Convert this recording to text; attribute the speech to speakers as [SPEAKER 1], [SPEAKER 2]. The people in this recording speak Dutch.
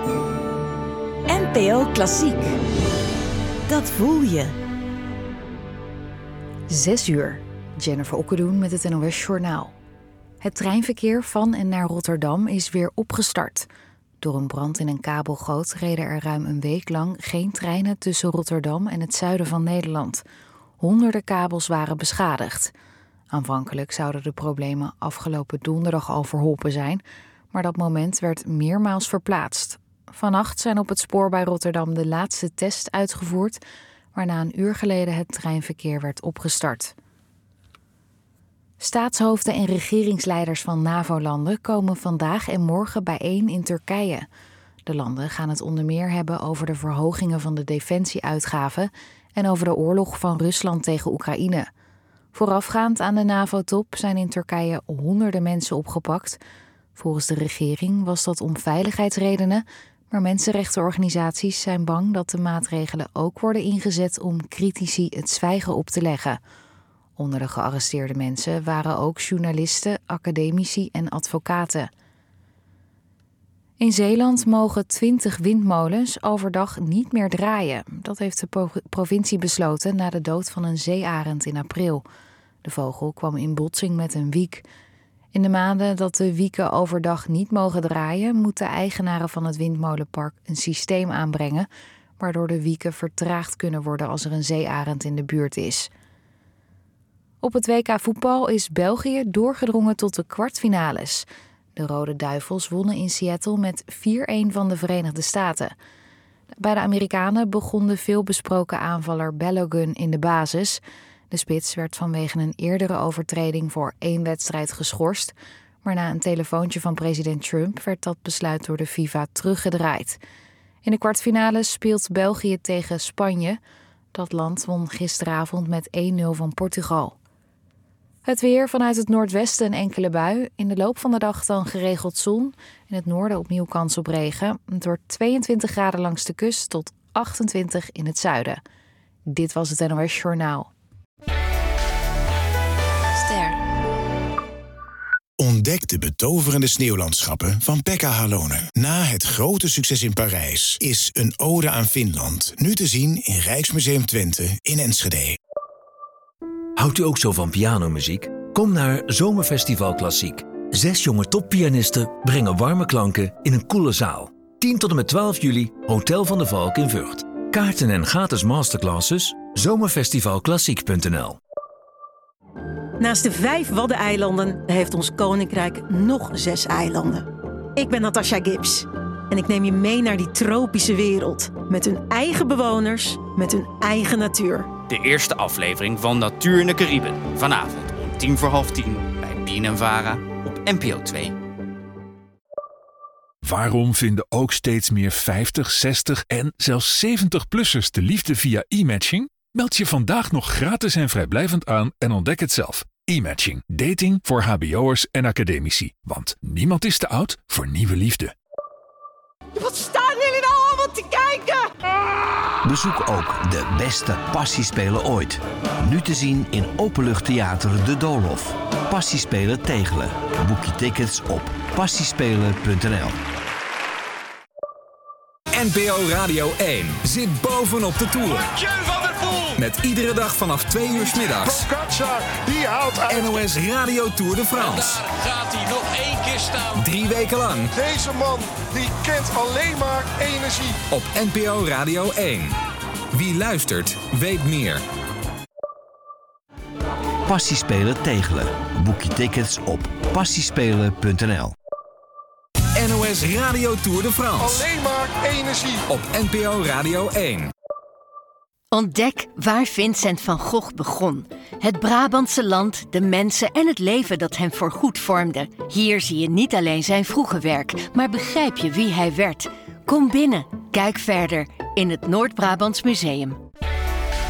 [SPEAKER 1] NPO Klassiek. Dat voel je.
[SPEAKER 2] 6:00. Jennifer Okkedoen met het NOS Journaal. Het treinverkeer van en naar Rotterdam is weer opgestart. Door een brand in een kabelgoot reden er ruim een week lang geen treinen tussen Rotterdam en het zuiden van Nederland. Honderden kabels waren beschadigd. Aanvankelijk zouden de problemen afgelopen donderdag al verholpen zijn, maar dat moment werd meermaals verplaatst. Vannacht zijn op het spoor bij Rotterdam de laatste tests uitgevoerd, waarna een uur geleden het treinverkeer werd opgestart. Staatshoofden en regeringsleiders van NAVO-landen komen vandaag en morgen bijeen in Turkije. De landen gaan het onder meer hebben over de verhogingen van de defensieuitgaven en over de oorlog van Rusland tegen Oekraïne. Voorafgaand aan de NAVO-top zijn in Turkije honderden mensen opgepakt. Volgens de regering was dat om veiligheidsredenen, maar mensenrechtenorganisaties zijn bang dat de maatregelen ook worden ingezet om critici het zwijgen op te leggen. Onder de gearresteerde mensen waren ook journalisten, academici en advocaten. In Zeeland mogen 20 windmolens overdag niet meer draaien. Dat heeft de provincie besloten na de dood van een zeearend in april. De vogel kwam in botsing met een wiek. In de maanden dat de wieken overdag niet mogen draaien, moeten eigenaren van het windmolenpark een systeem aanbrengen, waardoor de wieken vertraagd kunnen worden als er een zeearend in de buurt is. Op het WK voetbal is België doorgedrongen tot de kwartfinales. De Rode Duivels wonnen in Seattle met 4-1 van de Verenigde Staten. Bij de Amerikanen begon de veelbesproken aanvaller Balogun in de basis. De spits werd vanwege een eerdere overtreding voor 1 wedstrijd geschorst, maar na een telefoontje van president Trump werd dat besluit door de FIFA teruggedraaid. In de kwartfinales speelt België tegen Spanje. Dat land won gisteravond met 1-0 van Portugal. Het weer: vanuit het noordwesten een enkele bui. In de loop van de dag dan geregeld zon. In het noorden opnieuw kans op regen. Het wordt 22 graden langs de kust tot 28 in het zuiden. Dit was het NOS Journaal.
[SPEAKER 1] Ster.
[SPEAKER 3] Ontdek de betoverende sneeuwlandschappen van Pekka Halonen. Na het grote succes in Parijs is Een ode aan Finland nu te zien in Rijksmuseum Twente in Enschede.
[SPEAKER 4] Houdt u ook zo van pianomuziek? Kom naar Zomerfestival Klassiek. 6 jonge toppianisten brengen warme klanken in een koele zaal. 10 tot en met 12 juli, Hotel van de Valk in Vught. Kaarten en gratis masterclasses, zomerfestivalklassiek.nl.
[SPEAKER 5] Naast de 5 Waddeneilanden heeft ons koninkrijk nog 6 eilanden. Ik ben Natasha Gibbs en ik neem je mee naar die tropische wereld. Met hun eigen bewoners, met hun eigen natuur.
[SPEAKER 6] De eerste aflevering van Natuur in de Cariben. Vanavond om 10:45 bij BNNVARA op NPO 2.
[SPEAKER 7] Waarom vinden ook steeds meer 50, 60 en zelfs 70-plussers de liefde via e-matching? Meld je vandaag nog gratis en vrijblijvend aan en ontdek het zelf. E-matching. Dating voor hbo'ers en academici. Want niemand is te oud voor nieuwe liefde.
[SPEAKER 5] Wat staan jullie nou allemaal te kijken?
[SPEAKER 8] Bezoek ook de beste passiespelen ooit. Nu te zien in Openluchttheater De Doolhof. Passiespelen Tegelen. Boek je tickets op passiespelen.nl.
[SPEAKER 9] NPO Radio 1 zit bovenop de Tour. Met iedere dag vanaf 2 uur 's middags. NOS Radio Tour de France.
[SPEAKER 10] Daar gaat hij nog 1 keer staan.
[SPEAKER 9] 3 weken lang.
[SPEAKER 11] Deze man die kent alleen maar energie.
[SPEAKER 9] Op NPO Radio 1. Wie luistert, weet meer.
[SPEAKER 8] Passiespelen Tegelen. Boek je tickets op passiespelen.nl.
[SPEAKER 9] NOS Radio Tour de France.
[SPEAKER 11] Alleen maar energie.
[SPEAKER 9] Op NPO Radio 1.
[SPEAKER 12] Ontdek waar Vincent van Gogh begon. Het Brabantse land, de mensen en het leven dat hem voorgoed vormde. Hier zie je niet alleen zijn vroege werk, maar begrijp je wie hij werd. Kom binnen, kijk verder in het Noord-Brabants Museum.